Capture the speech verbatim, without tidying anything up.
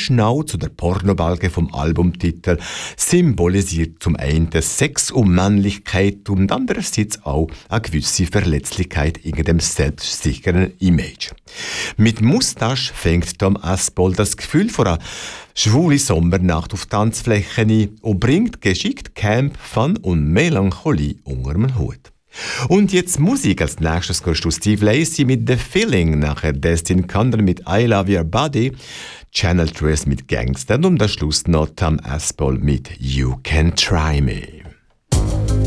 Schnauz oder Pornobalge vom Albumtitel symbolisiert zum einen Sex und Männlichkeit und andererseits auch eine gewisse Verletzlichkeit in dem selbstsicheren Image. Mit Mustache fängt Tom Aspol das Gefühl von einer schwule Sommernacht auf Tanzflächen ein und bringt geschickt Camp, Fun und Melancholie unter den Hut. Und jetzt Musik. Als nächstes hörst du Steve Lacy mit The Feeling, nachher Destin Conner mit I Love Your Body, Channel Trace mit Gangster und am Schluss noch Tom Aspol mit You Can Try Me.